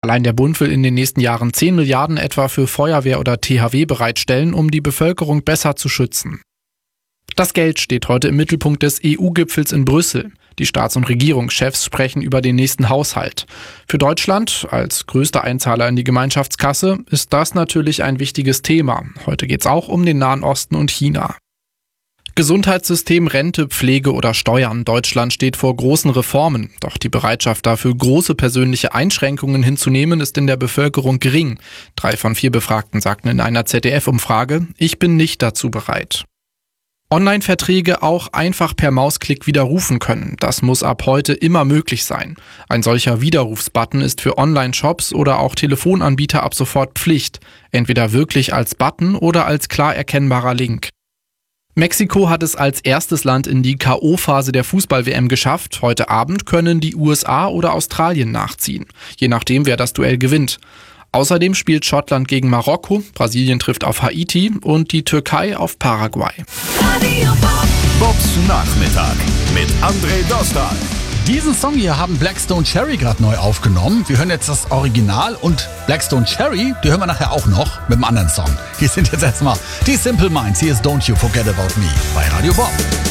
Allein der Bund will in den nächsten Jahren 10 Milliarden etwa für Feuerwehr oder THW bereitstellen, um die Bevölkerung besser zu schützen. Das Geld steht heute im Mittelpunkt des EU-Gipfels in Brüssel. Die Staats- und Regierungschefs sprechen über den nächsten Haushalt. Für Deutschland, als größter Einzahler in die Gemeinschaftskasse, ist das natürlich ein wichtiges Thema. Heute geht es auch um den Nahen Osten und China. Gesundheitssystem, Rente, Pflege oder Steuern. Deutschland steht vor großen Reformen. Doch die Bereitschaft dafür, große persönliche Einschränkungen hinzunehmen, ist in der Bevölkerung gering. 3 von 4 Befragten sagten in einer ZDF-Umfrage, ich bin nicht dazu bereit. Online-Verträge auch einfach per Mausklick widerrufen können. Das muss ab heute immer möglich sein. Ein solcher Widerrufsbutton ist für Online-Shops oder auch Telefonanbieter ab sofort Pflicht. Entweder wirklich als Button oder als klar erkennbarer Link. Mexiko hat es als erstes Land in die K.O.-Phase der Fußball-WM geschafft. Heute Abend können die USA oder Australien nachziehen. Je nachdem, wer das Duell gewinnt. Außerdem spielt Schottland gegen Marokko, Brasilien trifft auf Haiti und die Türkei auf Paraguay. Bobs Nachmittag mit André Dostal. Diesen Song hier haben Blackstone Cherry gerade neu aufgenommen. Wir hören jetzt das Original und Blackstone Cherry, die hören wir nachher auch noch mit einem anderen Song. Hier sind jetzt erstmal die Simple Minds. Hier ist Don't You Forget About Me bei Radio Bob.